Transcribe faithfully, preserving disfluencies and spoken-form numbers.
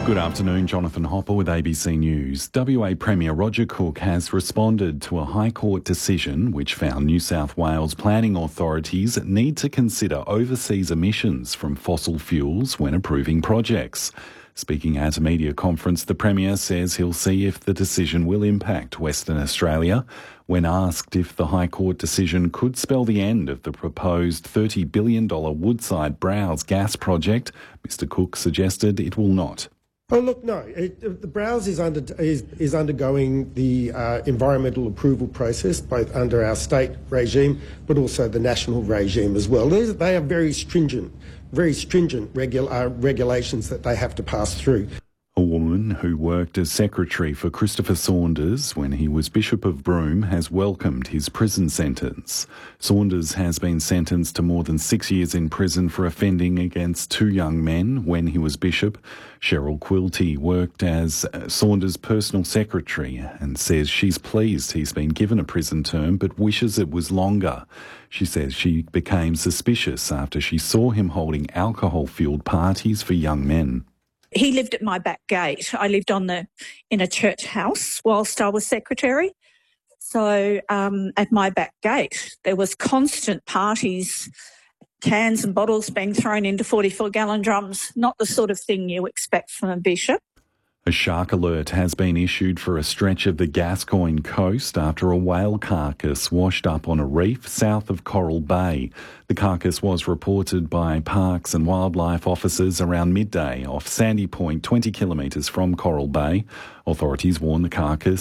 Good afternoon, Jonathan Hopper with A B C News. W A Premier Roger Cook has responded to a High Court decision which found New South Wales planning authorities need to consider overseas emissions from fossil fuels when approving projects. Speaking at a media conference, the Premier says he'll see if the decision will impact Western Australia. When asked if the High Court decision could spell the end of the proposed thirty billion dollars Woodside Browse gas project, Mister Cook suggested it will not. Oh, look, no. It, the Browse is, under, is, is undergoing the uh, environmental approval process, both under our state regime, but also the national regime as well. These, they are very stringent, very stringent regu- uh, regulations that they have to pass through. A woman who worked as secretary for Christopher Saunders when he was Bishop of Broome has welcomed his prison sentence. Saunders has been sentenced to more than six years in prison for offending against two young men when he was bishop. Cheryl Quilty worked as Saunders' personal secretary and says she's pleased he's been given a prison term but wishes it was longer. She says she became suspicious after she saw him holding alcohol-fuelled parties for young men. He lived at my back gate. I lived on the in a church house whilst I was secretary. So um, at my back gate, there was constant parties, cans and bottles being thrown into forty-four gallon drums, not the sort of thing you expect from a bishop. A shark alert has been issued for a stretch of the Gascoyne coast after a whale carcass washed up on a reef south of Coral Bay. The carcass was reported by Parks and Wildlife officers around midday off Sandy Point, twenty kilometres from Coral Bay. Authorities warn the carcass